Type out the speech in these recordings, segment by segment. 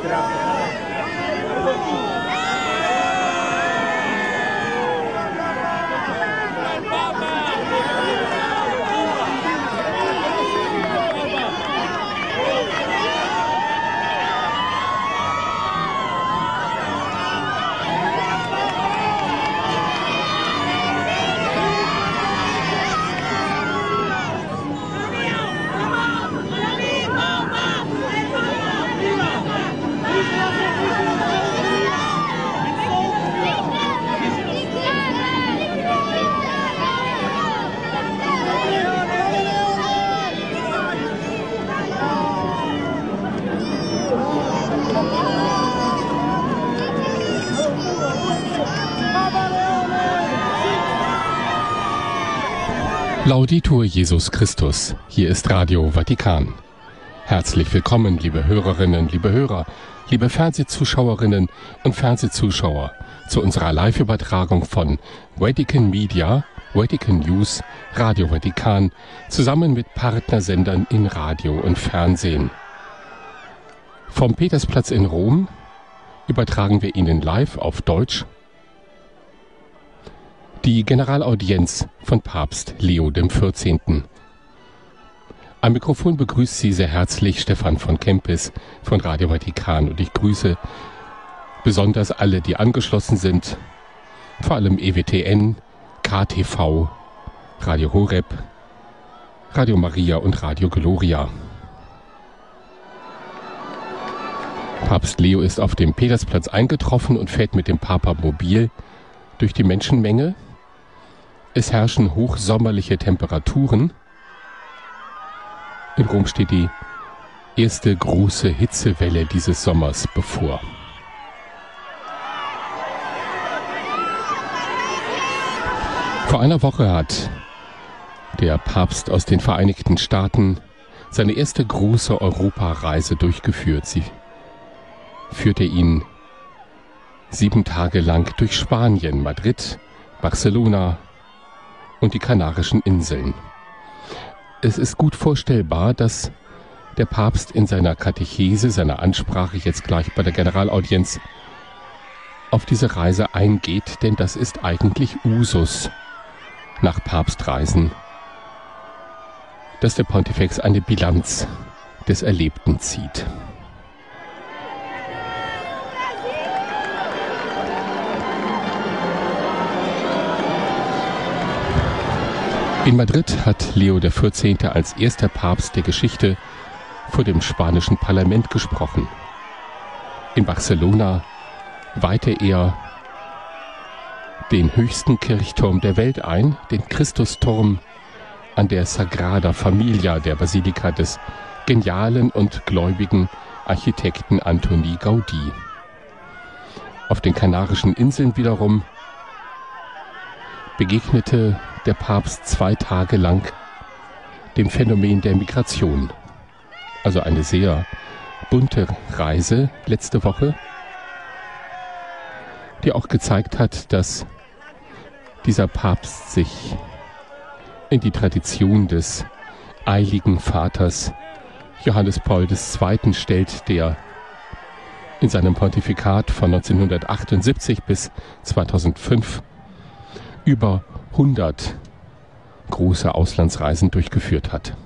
Laudetur Jesus Christus, hier ist Radio Vatikan. Herzlich willkommen, liebe Hörerinnen, liebe Hörer, liebe Fernsehzuschauerinnen und Fernsehzuschauer, zu unserer Live-Übertragung von Vatican Media, Vatican News, Radio Vatikan, zusammen mit Partnersendern in Radio und Fernsehen. Vom Petersplatz in Rom übertragen wir Ihnen live auf Deutsch die Generalaudienz von Papst Leo XIV. Am Mikrofon begrüßt Sie sehr herzlich Stefan von Kempis von Radio Vatikan und ich grüße besonders alle, die angeschlossen sind, vor allem EWTN, KTV, Radio Horeb, Radio Maria und Radio Gloria. Papst Leo ist auf dem Petersplatz eingetroffen und fährt mit dem Papamobil durch die Menschenmenge. Es herrschen hochsommerliche Temperaturen. In Rom steht die erste große Hitzewelle dieses Sommers bevor. Vor einer Woche hat der Papst aus den Vereinigten Staaten seine erste große Europareise durchgeführt. Sie führte ihn 7 Tage lang durch Spanien, Madrid, Barcelona und die Kanarischen Inseln. Es ist gut vorstellbar, dass der Papst in seiner Katechese, seiner Ansprache jetzt gleich bei der Generalaudienz auf diese Reise eingeht, denn das ist eigentlich Usus nach Papstreisen, dass der Pontifex eine Bilanz des Erlebten zieht. In Madrid hat Leo XIV. Als erster Papst der Geschichte vor dem spanischen Parlament gesprochen. In Barcelona weihte er den höchsten Kirchturm der Welt ein, den Christusturm an der Sagrada Familia, der Basilika des genialen und gläubigen Architekten Antoni Gaudí. Auf den Kanarischen Inseln wiederum begegnete der Papst 2 Tage lang dem Phänomen der Migration. Also eine sehr bunte Reise letzte Woche, die auch gezeigt hat, dass dieser Papst sich in die Tradition des eiligen Vaters Johannes Paul II. Stellt, der in seinem Pontifikat von 1978 bis 2005 über 100 große Auslandsreisen durchgeführt hat.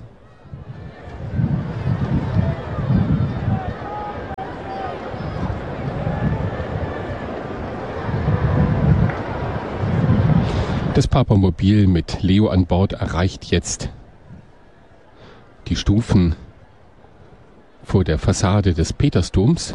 Das Papamobil mit Leo an Bord erreicht jetzt die Stufen vor der Fassade des Petersdoms.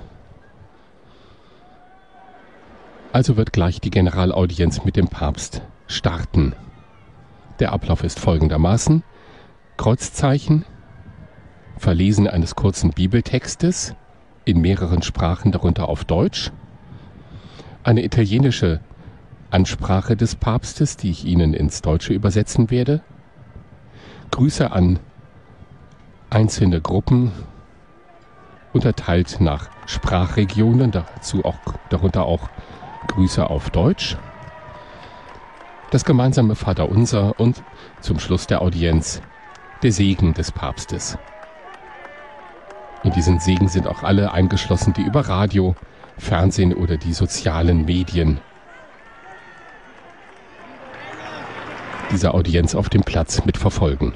Also wird gleich die Generalaudienz mit dem Papst starten. Der Ablauf ist folgendermaßen: Kreuzzeichen, Verlesen eines kurzen Bibeltextes in mehreren Sprachen, darunter auf Deutsch, eine italienische Ansprache des Papstes, die ich Ihnen ins Deutsche übersetzen werde, Grüße an einzelne Gruppen, unterteilt nach Sprachregionen, darunter auch Grüße auf Deutsch, das gemeinsame Vaterunser und zum Schluss der Audienz der Segen des Papstes. In diesen Segen sind auch alle eingeschlossen, die über Radio, Fernsehen oder die sozialen Medien diese Audienz auf dem Platz mitverfolgen.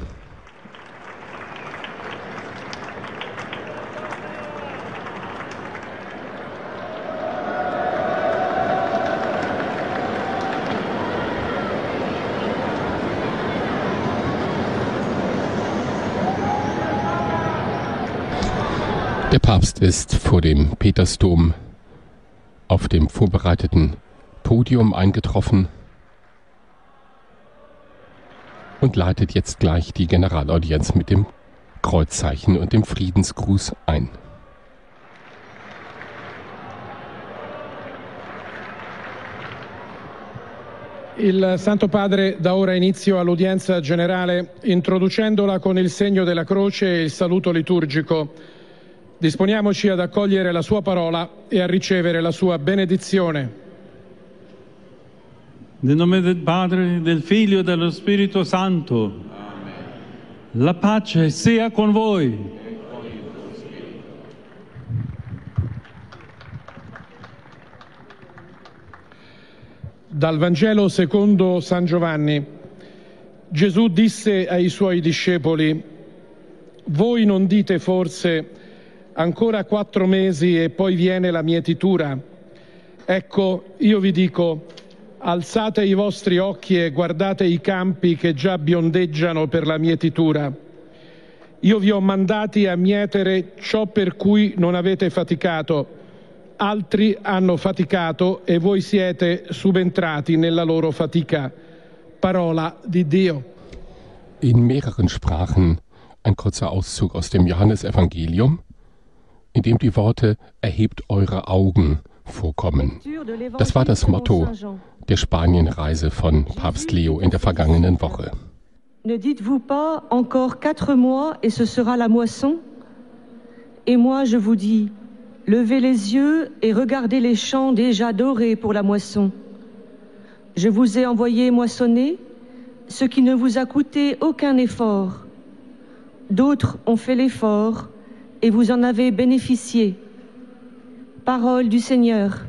Der Papst ist vor dem Petersdom auf dem vorbereiteten Podium eingetroffen und leitet jetzt gleich die Generalaudienz mit dem Kreuzzeichen und dem Friedensgruß ein. Il Santo Padre dà ora inizio all'udienza generale introducendola con il segno della croce e il saluto liturgico. Disponiamoci ad accogliere la sua parola e a ricevere la sua benedizione. Nel nome del Padre, del Figlio e dello Spirito Santo. Amen. La pace sia con voi. Dal Vangelo secondo San Giovanni. Gesù disse ai suoi discepoli: voi non dite forse ancora 4 mesi e poi viene la mietitura? Ecco, io vi dico, alzate i vostri occhi e guardate i campi che già biondeggiano per la mietitura. Io vi ho mandati a mietere ciò per cui non avete faticato. Altri hanno faticato e voi siete subentrati nella loro fatica. Parola di Dio. In mehreren Sprachen ein kurzer Auszug aus dem Johannesevangelium, in dem die Worte "Erhebt eure Augen" vorkommen. Das war das Motto der Spanienreise von Papst Leo in der vergangenen Woche. Ne dites-vous pas encore 4 mois et ce sera la moisson? Et moi je vous dis, levez les yeux et regardez les champs déjà dorés pour la moisson. Je vous ai envoyé moissonner ce qui ne vous a coûté aucun effort. D'autres ont fait l'effort et vous en avez bénéficié. Parole du Seigneur.